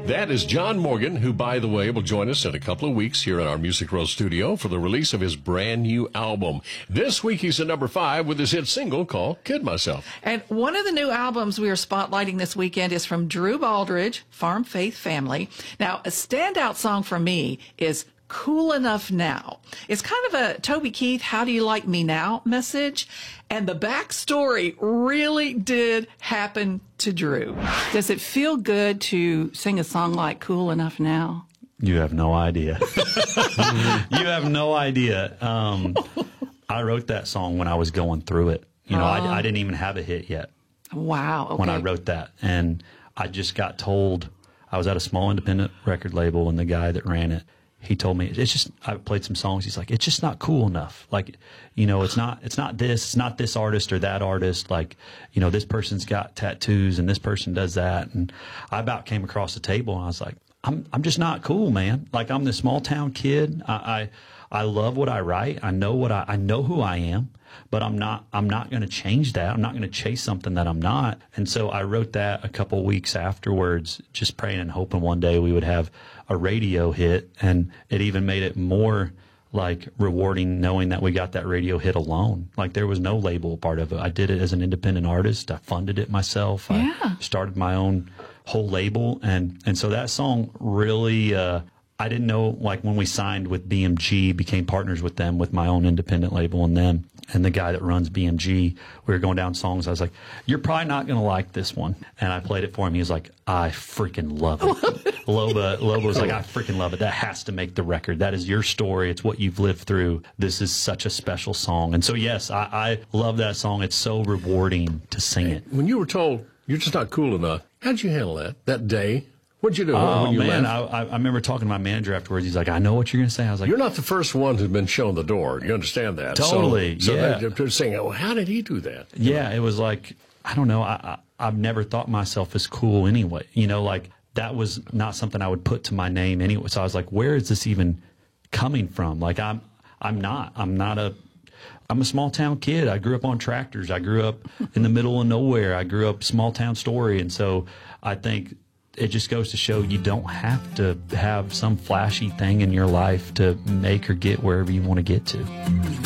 That is John Morgan, who, by the way, will join us in a couple of weeks here in our Music Row studio for the release of his brand new album. This week he's at number 5 with his hit single called Kid Myself. And one of the new albums we are spotlighting this weekend is from Drew Baldridge, Farm Faith Family. Now, a standout song for me is Cool Enough Now. It's kind of a Toby Keith, How Do You Like Me Now message. And the backstory really did happen to Drew. Does it feel good to sing a song like Cool Enough Now? You have no idea. You have no idea. I wrote that song when I was going through it. You know, I didn't even have a hit yet. Wow. Okay. When I wrote that. And I just got told, I was at a small independent record label, and the guy that ran it, he told me, it's just, I played some songs. He's like, it's just not cool enough. Like, you know, it's not this artist or that artist. Like, you know, this person's got tattoos and this person does that. And I about came across the table and I was like, I'm just not cool, man. Like, I'm this small town kid. I love what I write. I know who I am, but I'm not going to change that. I'm not going to chase something that I'm not. And so I wrote that a couple weeks afterwards, just praying and hoping one day we would have a radio hit. And it even made it more like rewarding knowing that we got that radio hit alone. Like, there was no label part of it. I did it as an independent artist. I funded it myself. Yeah. I started my own whole label. And so that song really, I didn't know, like, when we signed with BMG, became partners with them, with my own independent label and them, and the guy that runs BMG, we were going down songs. I was like, you're probably not going to like this one. And I played it for him. He was like, I freaking love it. Loba was like, I freaking love it. That has to make the record. That is your story. It's what you've lived through. This is such a special song. And so, yes, I love that song. It's so rewarding to sing it. When you were told you're just not cool enough, how'd you handle that day? What'd you do? Oh, when you man, left? I remember talking to my manager afterwards. He's like, I know what you're going to say. I was like, you're not the first one who's been shown the door. You understand that? Totally, So yeah. they're saying, oh, how did he do that? Yeah, it was like, I don't know. I've never thought myself as cool anyway. You know, like, that was not something I would put to my name anyway. So I was like, where is this even coming from? Like, I'm a small town kid. I grew up on tractors. I grew up in the middle of nowhere. I grew up small town story. And so I think it just goes to show you don't have to have some flashy thing in your life to make or get wherever you want to get to.